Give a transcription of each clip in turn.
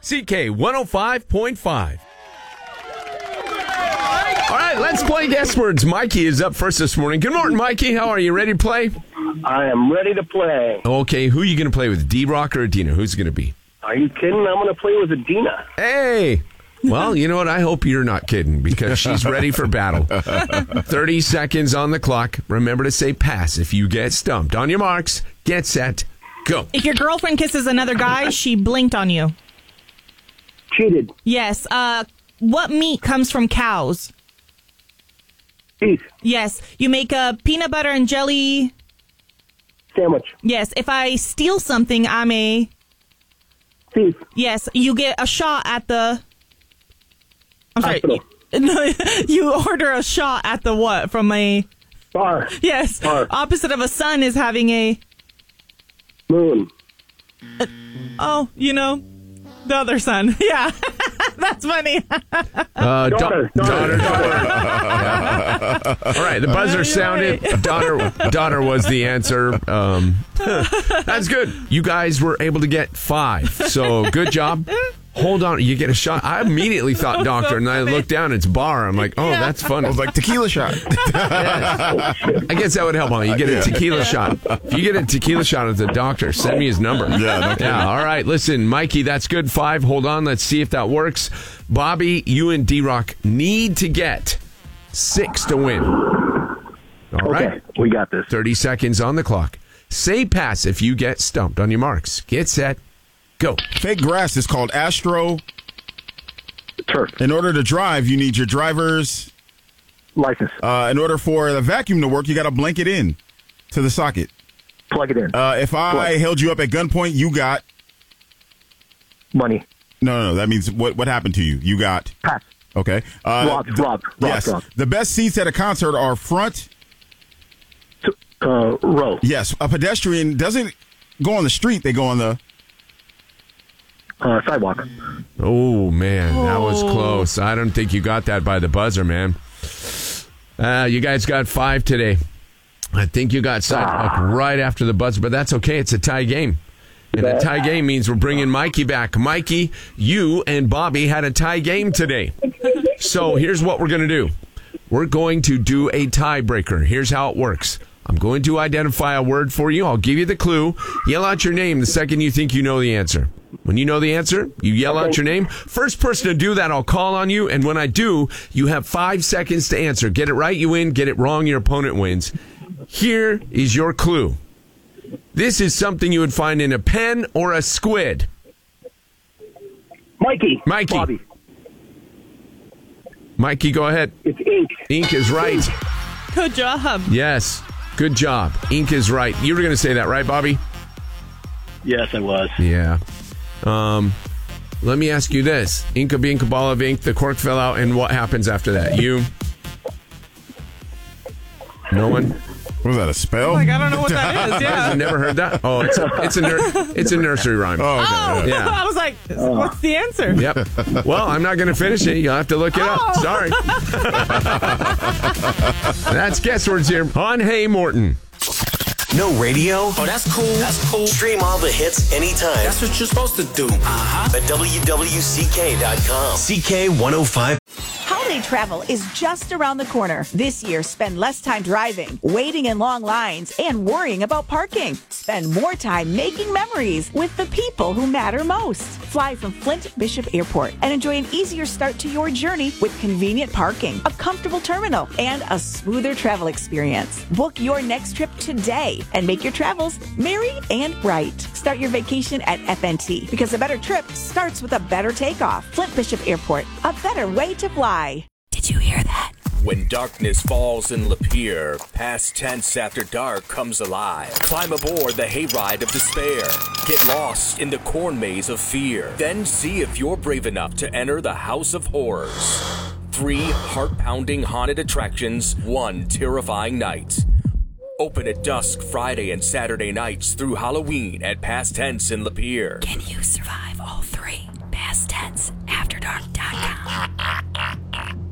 CK 105.5. All right, let's play guess words. Mikey is up first this morning. Good morning, Mikey. How are you? Ready to play? I am ready to play. Okay, who are you going to play with? D-Rock or Adina? Who's it going to be? Are you kidding? I'm going to play with Adina. Hey! Well, you know what? I hope you're not kidding because she's ready for battle. 30 seconds on the clock. Remember to say pass if you get stumped. On your marks, get set, go. If your girlfriend kisses another guy, she blinked on you. Cheated. Yes. What meat comes from cows? Beef. Yes. You make a peanut butter and jelly. Sandwich. Yes. If I steal something, I'm a... Thief. Yes. You get a shot at the... I'm sorry. Hospital. No, you order a shot at the what? From a... Bar. Yes. Bar. Opposite of a sun is having a... Moon. Oh, you know, the other sun. Yeah. That's funny. Daughter. Daughter. Yeah. All right, the buzzer sounded. Daughter was the answer. That's good. You guys were able to get 5, so good job. Hold on, you get a shot. I immediately thought doctor, and I looked down, it's bar. I'm like, oh, that's funny. I was like, tequila shot. I guess that would help. You get a tequila shot. If you get a tequila shot at the doctor, send me his number. Yeah, all right. Listen, Mikey, that's good. 5. Hold on. Let's see if that works. Bobby, you and D-Rock need to get 6 to win. All right. Okay, we got this. 30 seconds on the clock. Say pass if you get stumped. On your marks. Get set. Go. Fake grass is called Astro. Turf. In order to drive, you need your driver's License. In order for the vacuum to work, you got to blank it in to the socket. Plug it in. If I held you up at gunpoint, you got... Money. No. That means what happened to you? You got... Pass. Okay. Robbed. Yes. The best seats at a concert are front... Row. Yes. A pedestrian doesn't go on the street. They go on the... Sidewalk. Oh, man, that was close. I don't think you got that by the buzzer, man. You guys got 5 today. I think you got sidewalk right after the buzzer, but that's okay. It's a tie game. And a tie game means we're bringing Mikey back. Mikey, you and Bobby had a tie game today. So here's what we're going to do. We're going to do a tiebreaker. Here's how it works. I'm going to identify a word for you. I'll give you the clue. Yell out your name the second you think you know the answer. When you know the answer, you yell out your name. First person to do that, I'll call on you. And when I do, you have 5 seconds to answer. Get it right, you win. Get it wrong, your opponent wins. Here is your clue. This is something you would find in a pen or a squid. Mikey. Bobby. Mikey, go ahead. It's ink. Ink is right. Good job. Yes. Good job. Ink is right. You were going to say that, right, Bobby? Yes, I was. Yeah. Let me ask you this. Inka Binka ball of ink, the cork fell out, and what happens after that? You? No one? Was that a spell? Like, I don't know what that is. Yeah. I've never heard that. Oh, it's a nursery rhyme. Oh, okay. Yeah. I was like, what's the answer? Yep. Well, I'm not going to finish it. You'll have to look it up. Sorry. That's Guess Words here on Hey Morton. No radio? Oh, that's cool. That's cool. Stream all the hits anytime. That's what you're supposed to do. At WWCK.com. CK 105. Holiday travel is just around the corner. This year, spend less time driving, waiting in long lines, and worrying about parking. Spend more time making memories with the people who matter most. Fly from Flint Bishop Airport and enjoy an easier start to your journey with convenient parking, a comfortable terminal, and a smoother travel experience. Book your next trip today and make your travels merry and bright. Start your vacation at FNT because a better trip starts with a better takeoff. Flint Bishop Airport, a better way to fly. Did you hear that? When darkness falls in Lapeer, past tense after dark comes alive. Climb aboard the hayride of despair. Get lost in the corn maze of fear. Then see if you're brave enough to enter the House of Horrors. 3 heart-pounding haunted attractions, 1 terrifying night. Open at dusk Friday and Saturday nights through Halloween at Past Tense in Lapeer. Can you survive all 3? PastTenseAfterDark.com.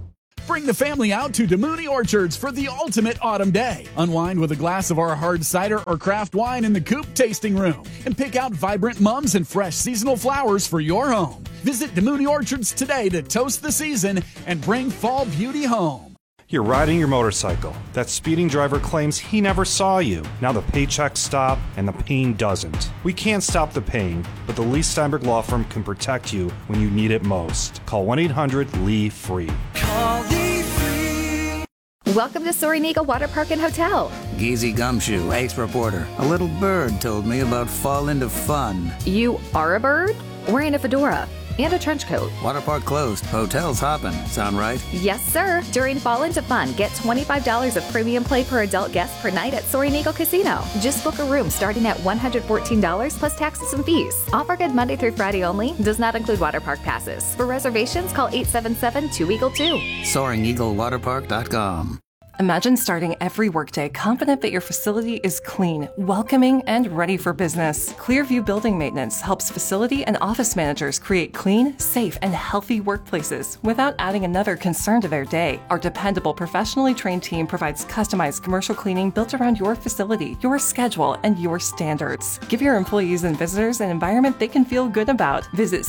Bring the family out to DeMooney Orchards for the ultimate autumn day. Unwind with a glass of our hard cider or craft wine in the Coop tasting room and pick out vibrant mums and fresh seasonal flowers for your home. Visit DeMooney Orchards today to toast the season and bring fall beauty home. You're riding your motorcycle. That speeding driver claims he never saw you. Now the paychecks stop and the pain doesn't. We can't stop the pain, but the Lee Steinberg Law Firm can protect you when you need it most. Call 1-800-LEE-FREE. Call Lee Free. Welcome to Soaring Eagle Water Park and Hotel. Geezy Gumshoe, ace reporter. A little bird told me about Fall into Fun. You are a bird? Wearing a fedora and a trench coat. Water park closed. Hotel's hopping. Sound right? Yes, sir. During Fall into Fun, get $25 of premium play per adult guest per night at Soaring Eagle Casino. Just book a room starting at $114 plus taxes and fees. Offer good Monday through Friday only. Does not include water park passes. For reservations, call 877-2EAGLE-2. SoaringEagleWaterPark.com. Imagine starting every workday confident that your facility is clean, welcoming, and ready for business. Clearview Building Maintenance helps facility and office managers create clean, safe, and healthy workplaces without adding another concern to their day. Our dependable, professionally trained team provides customized commercial cleaning built around your facility, your schedule, and your standards. Give your employees and visitors an environment they can feel good about. Visit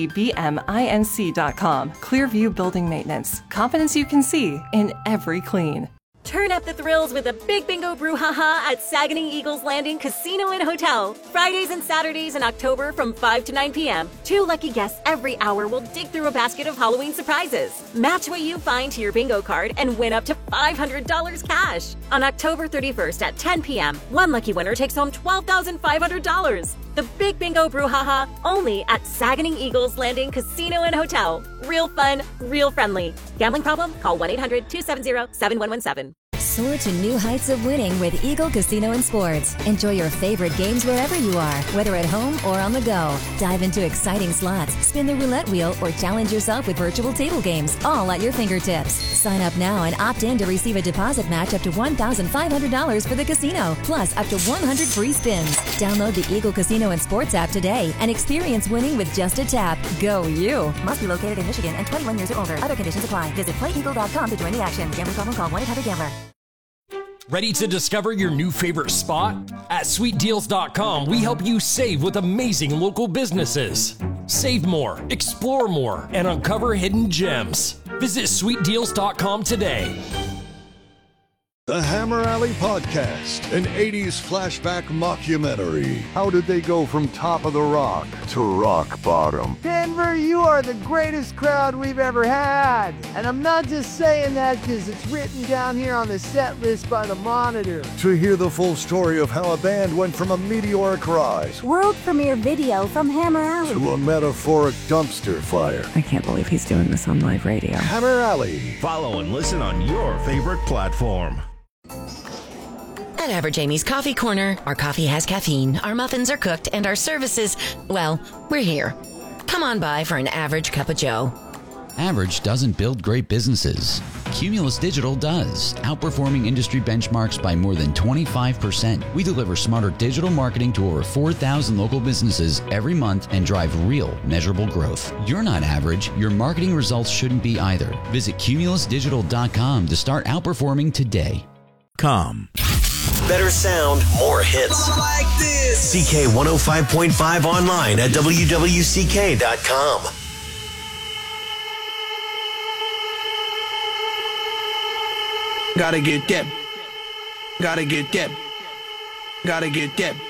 cvbminc.com. Clearview Building Maintenance. Confidence you can see in every clean. Turn up the thrills with a big bingo brouhaha at Saganing Eagles Landing Casino and Hotel. Fridays and Saturdays in October from 5 to 9 p.m. 2 lucky guests every hour will dig through a basket of Halloween surprises. Match what you find to your bingo card and win up to $500 cash. On October 31st at 10 p.m., one lucky winner takes home $12,500. The Big Bingo Brouhaha only at Saganing Eagles Landing Casino and Hotel. Real fun, real friendly. Gambling problem? Call 1-800-270-7117. Soar to new heights of winning with Eagle Casino and Sports. Enjoy your favorite games wherever you are, whether at home or on the go. Dive into exciting slots, spin the roulette wheel, or challenge yourself with virtual table games, all at your fingertips. Sign up now and opt in to receive a deposit match up to $1,500 for the casino, plus up to 100 free spins. Download the Eagle Casino and Sports app today and experience winning with just a tap. Go you! Must be located in Michigan and 21 years or older. Other conditions apply. Visit playeagle.com to join the action. Gambling problem? Call 1-800-GAMBLER. Ready to discover your new favorite spot? At sweetdeals.com, we help you save with amazing local businesses. Save more, explore more, and uncover hidden gems. Visit sweetdeals.com today. The Hammer Alley Podcast, an 80s flashback mockumentary. How did they go from top of the rock to rock bottom? Denver, you are the greatest crowd we've ever had. And I'm not just saying that because it's written down here on the set list by the Monitor. To hear the full story of how a band went from a meteoric rise, world premiere video from Hammer Alley, to a metaphoric dumpster fire. I can't believe he's doing this on live radio. Hammer Alley. Follow and listen on your favorite platform. At Average Amy's Coffee Corner, our coffee has caffeine, our muffins are cooked, and our services, well, we're here. Come on by for an average cup of joe. Average doesn't build great businesses. Cumulus Digital does, outperforming industry benchmarks by more than 25%. We deliver smarter digital marketing to over 4,000 local businesses every month and drive real, measurable growth. You're not average. Your marketing results shouldn't be either. Visit cumulusdigital.com to start outperforming today. Better sound, more hits. Like this. CK 105.5 online at wwck.com. Gotta get that. Gotta get that. Gotta get that.